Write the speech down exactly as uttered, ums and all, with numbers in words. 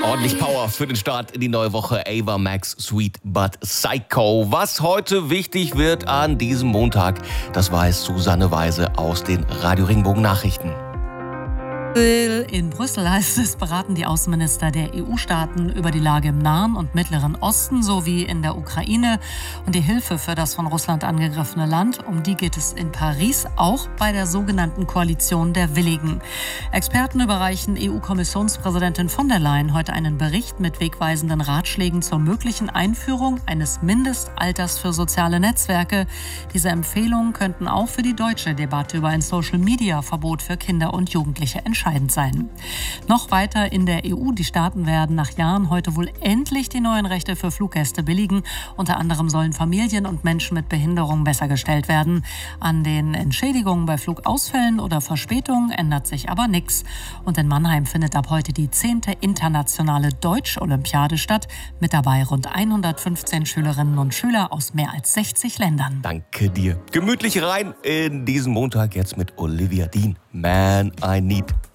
Ordentlich Power für den Start in die neue Woche. Ava Max, Sweet But Psycho. Was heute wichtig wird an diesem Montag, das weiß Susanne Weise aus den Radio Regenbogen Nachrichten. In Brüssel heißt es, beraten die Außenminister der E U-Staaten über die Lage im Nahen und Mittleren Osten sowie in der Ukraine und die Hilfe für das von Russland angegriffene Land. Um die geht es in Paris, auch bei der sogenannten Koalition der Willigen. Experten überreichen E U-Kommissionspräsidentin von der Leyen heute einen Bericht mit wegweisenden Ratschlägen zur möglichen Einführung eines Mindestalters für soziale Netzwerke. Diese Empfehlungen könnten auch für die deutsche Debatte über ein Social-Media-Verbot für Kinder und Jugendliche entscheidend sein. Noch weiter in der E U. Die Staaten werden nach Jahren heute wohl endlich die neuen Rechte für Fluggäste billigen. Unter anderem sollen Familien und Menschen mit Behinderung besser gestellt werden. An den Entschädigungen bei Flugausfällen oder Verspätungen ändert sich aber nichts. Und in Mannheim findet ab heute die zehnte internationale Deutsch-Olympiade statt. Mit dabei rund hundertfünfzehn Schülerinnen und Schüler aus mehr als sechzig Ländern. Danke dir. Gemütlich rein in diesen Montag jetzt mit Olivia Dean. Man, I Need.